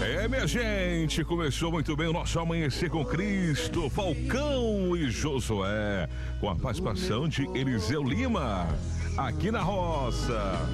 Minha gente, começou muito bem o nosso Amanhecer com Cristo, Falcão e Josué, com a participação de Eliseu Lima, aqui na roça.